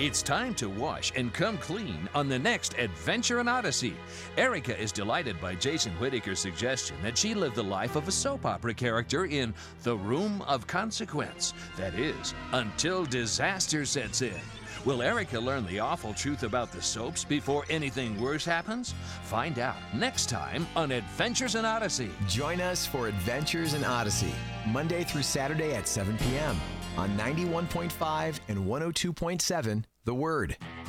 It's time to wash and come clean on the next Adventure in Odyssey. Erica is delighted by Jason Whittaker's suggestion that she live the life of a soap opera character in The Room of Consequence. That is, until disaster sets in. Will Erica learn the awful truth about the soaps before anything worse happens? Find out next time on Adventures in Odyssey. Join us for Adventures in Odyssey, Monday through Saturday at 7 p.m. on 91.5 and 102.7 The Word.